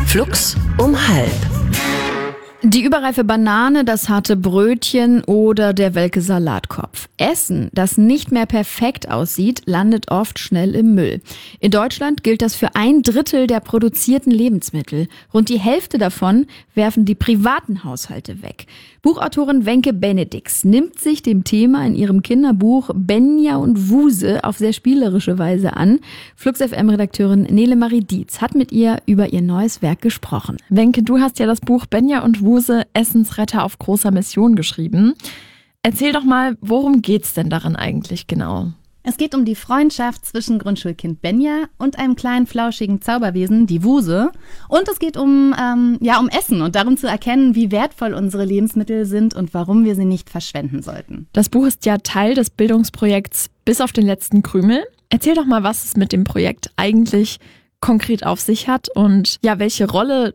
Flux um halb. Die überreife Banane, das harte Brötchen oder der welke Salatkopf. Essen, das nicht mehr perfekt aussieht, landet oft schnell im Müll. In Deutschland gilt das für 1/3 der produzierten Lebensmittel. Rund die Hälfte davon werfen die privaten Haushalte weg. Buchautorin Wenke Benedix nimmt sich dem Thema in ihrem Kinderbuch Benja und Wuse auf sehr spielerische Weise an. Flux FM-Redakteurin Nele Marie Dietz hat mit ihr über ihr neues Werk gesprochen. Wenke, du hast ja das Buch Benja und Wuse, Essensretter auf großer Mission geschrieben. Erzähl doch mal, worum geht's denn darin eigentlich genau? Es geht um die Freundschaft zwischen Grundschulkind Benja und einem kleinen flauschigen Zauberwesen, die Wuse. Und es geht um Essen und darum zu erkennen, wie wertvoll unsere Lebensmittel sind und warum wir sie nicht verschwenden sollten. Das Buch ist ja Teil des Bildungsprojekts Bis auf den letzten Krümel. Erzähl doch mal, was es mit dem Projekt eigentlich konkret auf sich hat und ja, welche Rolle